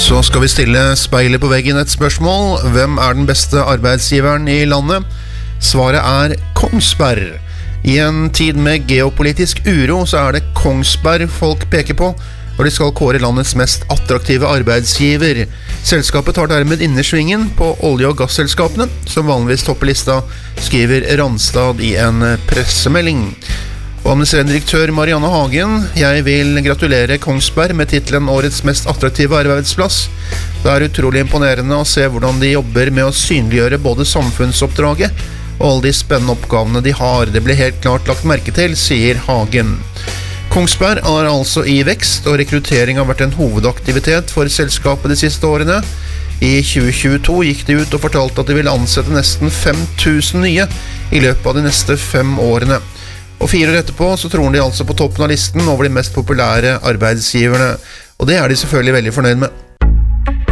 Så skal vi stille speilet på veggen et spørsmål. Hvem er den beste arbeidsgiveren i landet? Svaret er Kongsberg. I en tid med geopolitisk uro så er det Kongsberg folk peker på når de skal kåre landets mest attraktive arbeidsgiver. Selskapet tar dermed innersvingen på olje- og gasselskapene, som vanligvis topper lista, skriver Randstad i en pressemelding. Og administrerende direktør Marianne Hagen, jeg vil gratulere Kongsberg med titlen Årets mest attraktive arbeidsplass. Det er utrolig imponerende å se hvordan de jobber med å synliggjøre både samfunnsoppdraget og alle de spennende oppgavene de har. Det blir helt klart lagt merke til, sier Hagen. Kongsberg er altså i vekst, og rekruttering har vært en hovedaktivitet for selskapet de siste årene. I 2022 gikk de ut og fortalte at de ville ansette nesten 5000 nye i løpet av de neste 5 årene. Og 4 år etterpå så tror de altså på toppen av listen over de mest populære arbeidsgiverne, og det er de selvfølgelig veldig fornøyd med.